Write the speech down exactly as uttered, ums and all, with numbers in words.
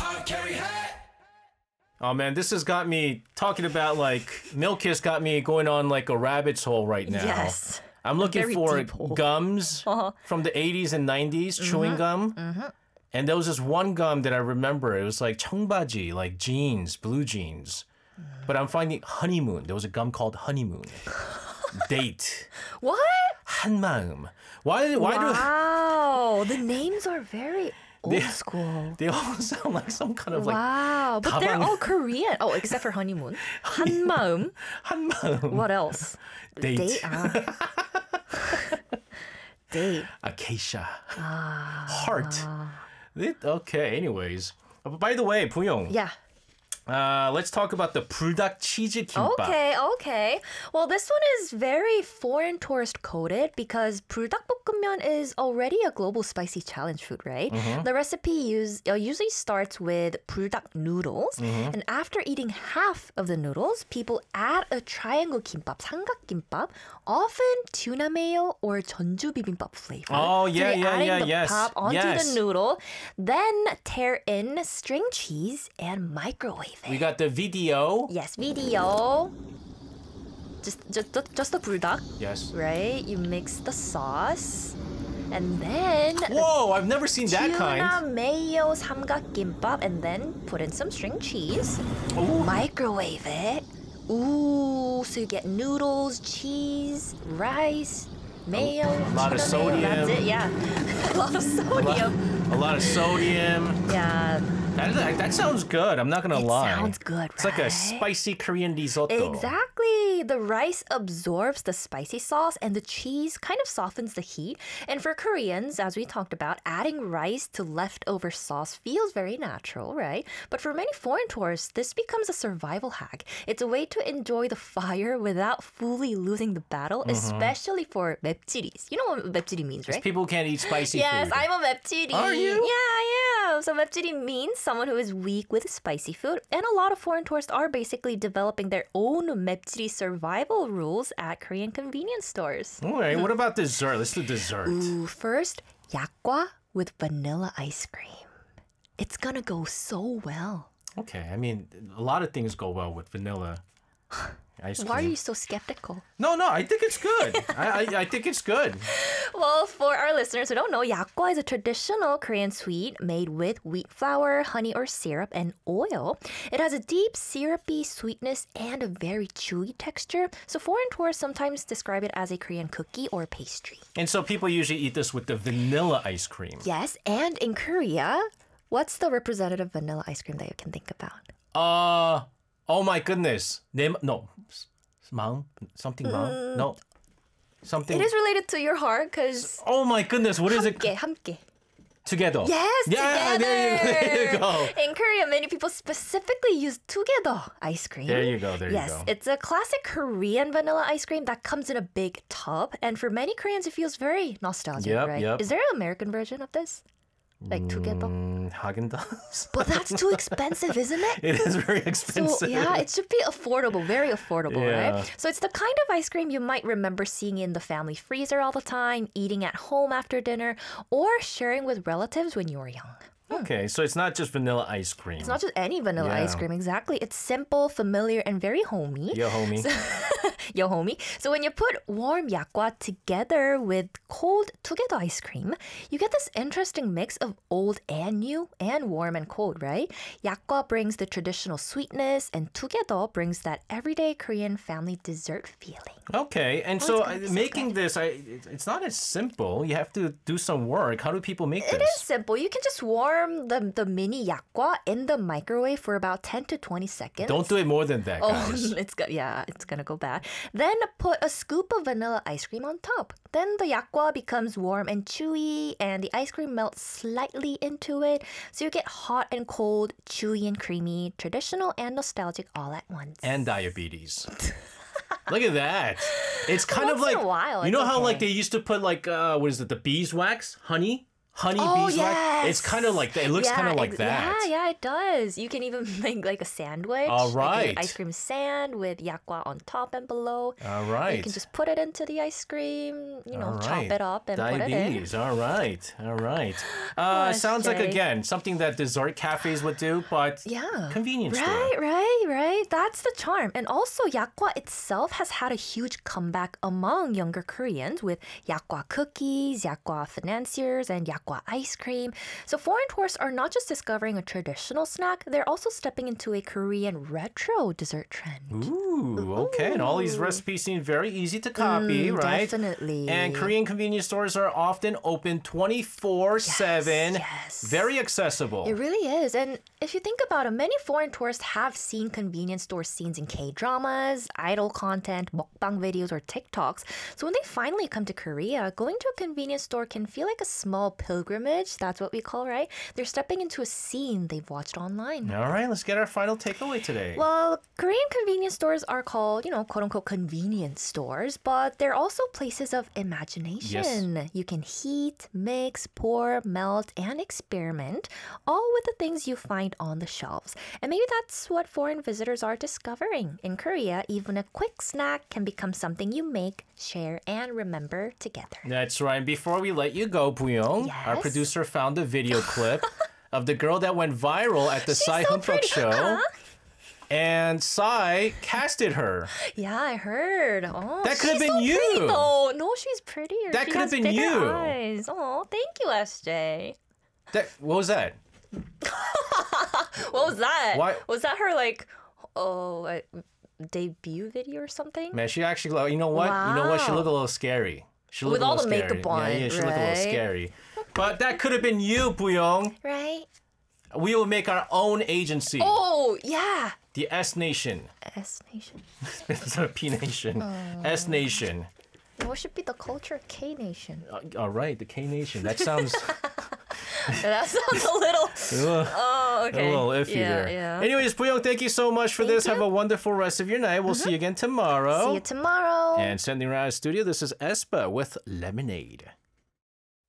Oh man, this has got me talking about like Milk Kiss got me going on like a rabbit's hole right now. Yes. I'm looking Very for deep hole. gums Uh-huh. from the eighties and nineties, chewing gum. Mm-hmm. And there was this one gum that I remember. It was like 청바지, like jeans, blue jeans. But I'm finding honeymoon. There was a gum called honeymoon. Date. What? 한마음. Why? Why do Wow. The names are very old They- school. they all sound like some kind of like Wow. But they're 가방- all Korean. Oh, except for honeymoon. 한마음. 한마음? What else? Date. Date. Ah. Date. Acacia. Ah. Heart. It- okay. Anyways, Uh, by the way, Puyong. Yeah. Uh, let's talk about the 불닭 치즈 김밥. Okay, okay. Well, this one is very foreign tourist coded because 불닭볶음면 is already a global spicy challenge food, right? The recipe use, uh, usually starts with 불닭 noodles, and after eating half of the noodles, people add a triangle kimbap, 삼각김밥, often tuna mayo or 전주 bibimbap flavor. Oh, So yeah, you're yeah, adding yeah, the yes, pop onto yes. the noodle, then tear in string cheese and microwave it. We got the video. Yes, video. Just, just, just, just the 불닭, Yes. right? You mix the sauce, and then Whoa, I've never seen that tuna kind. mayo 삼각김밥, and then put in some string cheese. Ooh. Microwave it. Ooh, so you get noodles, cheese, rice, mayo, a lot of tuna mayo. That's sodium. it. Yeah, a lot of A lot, sodium. a lot of sodium. Yeah, That, that, that sounds good. I'm not gonna it lie. sounds good, It's like a right? spicy Korean risotto. Exactly. The rice absorbs the spicy sauce and the cheese kind of softens the heat. And for Koreans, as we talked about, adding rice to leftover sauce feels very natural, right? But for many foreign tourists, this becomes a survival hack. It's a way to enjoy the fire without fully losing the battle, especially for 맵찔이s. You know what 맵찔이 means, right? People can't eat spicy Yes, food. I'm a 맵찔이. Are you? Yeah, I am. So 맵찔이 means someone who is weak with spicy food. And a lot of foreign tourists are basically developing their own 맵찔이 survival rules at Korean convenience stores. All right, what about dessert? Let's do dessert. Ooh, first, yakgwa with vanilla ice cream. It's gonna go so well. Okay, I mean, a lot of things go well with vanilla ice cream. Why are you so skeptical? No, no, I think it's good. I, I, I think it's good. Well, for our listeners who don't know, yakgwa is a traditional Korean sweet made with wheat flour, honey or syrup, and oil. It has a deep syrupy sweetness and a very chewy texture. So foreign tourists sometimes describe it as a Korean cookie or pastry. And so people usually eat this with the vanilla ice cream. Yes, and in Korea, what's the representative vanilla ice cream that you can think about? Uh, oh my goodness. 내, 마- no, s- 마음? Something 마음? No. Something. It is related to your heart because Oh my goodness, what is it? 함께, 함께. Together. Yes, Yeah, together. there you, there you go. In Korea, many people specifically use together ice cream. There you go, there you yes, go. it's a classic Korean vanilla ice cream that comes in a big tub. And for many Koreans, it feels very nostalgic, Yep, right? yep. Is there an American version of this? Like together? Mm, Haagen-Dazs? But that's too expensive, isn't it? It is very expensive. So yeah, it should be affordable, very affordable, Yeah. right? So it's the kind of ice cream you might remember seeing in the family freezer all the time, eating at home after dinner, or sharing with relatives when you were young. Okay, so it's not just vanilla ice cream. It's not just any vanilla Yeah. ice cream, exactly. It's simple, familiar, and very homey. Yo, homie. Yo, homie. So when you put warm yakgwa together with cold together ice cream, you get this interesting mix of old and new and warm and cold, right? Yakgwa brings the traditional sweetness and together brings that everyday Korean family dessert feeling. Okay, and Oh, so it's gonna uh, be so making this, I, it- it's not as simple. You have to do some work. How do people make It this? is simple. You can just warm the, the mini yakgwa in the microwave for about ten to twenty seconds. Don't do it more than that, Oh, guys. it's go- yeah, it's gonna go bad. Then put a scoop of vanilla ice cream on top. Then the yakgwa becomes warm and chewy, and the ice cream melts slightly into it. So you get hot and cold, chewy and creamy, traditional and nostalgic all at once. And diabetes. Look at that. It's kind of Once in like, a while, you know it's how like okay. they used to put like, uh, what is it, the beeswax? Honey? honey Oh, beeswax. It's yes. kind of like that. It looks kind of like ex- that. Yeah, yeah, it does. You can even make like a sandwich. All like right. an ice cream sand with yakgwa on top and below. All You right. can just put it into the ice cream, you know, All chop right. it up and put it in. Diabetes. All right. All right. Uh, sounds like, S J. again, something that dessert cafes would do, but Yeah. convenience store. Right, right, right. That's the charm. And also, yakgwa itself has had a huge comeback among younger Koreans with yakgwa cookies, yakgwa financiers, and yakgwa ice cream. So foreign tourists are not just discovering a traditional snack, they're also stepping into a Korean retro dessert trend. Ooh, okay. And all these recipes seem very easy to copy, Mm, right? definitely. And Korean convenience stores are often open twenty-four seven. yes. Very accessible. It really is. And if you think about it, many foreign tourists have seen convenience store scenes in K-dramas, idol content, mukbang videos, or TikToks. So when they finally come to Korea, going to a convenience store can feel like a small pilgrimage. That's what we call, right? They're stepping into a scene they've watched online. All right, let's get our final takeaway today. Well, Korean convenience stores are called, you know, quote unquote convenience stores, but they're also places of imagination. You can heat, mix, pour, melt, and experiment, all with the things you find on the shelves. And maybe that's what foreign visitors are discovering. In Korea, even a quick snack can become something you make, share, and remember together. That's right. And before we let you go, Buyong, our Yes? producer found a video clip of the girl that went viral at the Sai so Humpuk pretty, show. huh? And Sai casted her. Yeah, I heard. Oh, That could have she's been so you. Pretty, though. No, she's prettier. That She could have has been bigger you. Eyes. Oh, thank you, S J. That, what was that? What was that? Why- Was that her like, oh, uh, debut video or something? Man, she actually, lo- you know what? You know what? She Wow. looked a little scary. She looked With a all little the scary. makeup on, Yeah, yeah, she looked a little right? scary. But that could have been you, Buyong. Right? We will make our own agency. Oh, yeah. The S Nation. S Nation. It's a P Nation. S Nation. What should be the culture? K Nation. Uh, all right, the K Nation. That sounds That sounds a little. ugh, Oh, a okay. little iffy yeah, there. Yeah. Anyways, Buyong, thank you so much for Thank this. you. Have a wonderful rest of your night. We'll see you again tomorrow. See you tomorrow. And sending around the studio, this is Espa with Lemonade.